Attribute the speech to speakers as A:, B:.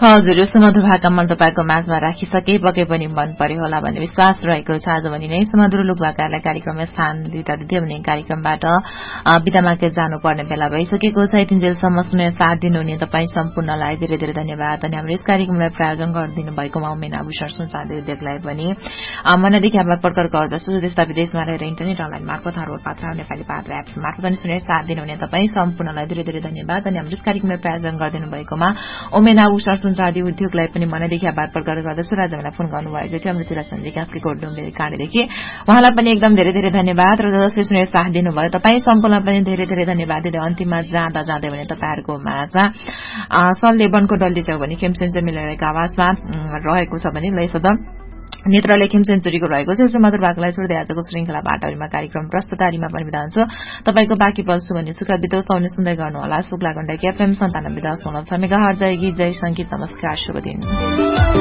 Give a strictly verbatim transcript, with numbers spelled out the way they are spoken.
A: हजुर यो सुमधुर भाका मन तपाईँको माझमा राखिसके पक्कै पनि मन पर्यो होला भन्ने विश्वास रहेको छ। आज भनी नै सुमधुर लोकभाकालाई कार्यक्रममा स्थान दिँदा दिँदै भने कार्यक्रमबाट बिदा मागे जानुपर्ने बेला भइसकेको छ। यतिन्जेलसम्म सुने साथ दिनुहुने तपाईँ सम्पूर्णलाई धेरै धेरै धन्यवाद। अनि हाम्रो यस कार्यक्रमलाई प्रायोजन गरिदिनु भएकोमा उमेन आभूषण सुनचाँदी उद्योगलाई पनि मनदेखि आभार प्रकट गर्दछु। देश विदेशमा रहेर इन्टरनेट अनलाइन मार्फत हरवट पात्र नेपाली पात्र एप्स मार्फत पनि सुनेर साथ दिनुहुने तपाईँ सम्पूर्णलाई धेरै धेरै धन्यवाद। अनि हाम्रो यस कार्यक्रमलाई प्रायोजन गरिदिनु भएकोमा उमेन आभूषण सुनचाँदी उद्योगलाई पनि मनदेखि आभार प्रकट गर्दछु। आज मलाई फोन गर्नुभएको थियो अमृतला सञ्जिकासले कोटडुम्बे काँडेदेखि, उहाँलाई पनि एकदम धेरै धेरै धन्यवाद। र जसले सुनेर साथ दिनुभयो तपाईँ सम्पूर्ण पनि धेरै धेरै धन्यवाद दिँदै अन्तिममा जाँदा जाँदै भने तपाईँहरूको माझमा सल्ले वनको डल्ली च्याउ भने खेमसेन्चर मिलेको आवाजमा रहेको छ भने लैसद नेत्रले खेम सेन्चुरीको रहेको छ। सुमधुर भाकालाई छोड्दै आजको श्रृंखलाबाट परिमा कार्यक्रम प्रस्तुतारीमा पनि बिदा हुन्छ। तपाईँको बाँकी पल्सु भन्ने सुख बितोस् आउने सुन्दै गर्नुहोला। शुक्ला गण्डकी एफएम सन्तानब्बे दशमलव छ मेगाहर्ज। जय गीत जय संगीत। नमस्कार, शुभ दिन।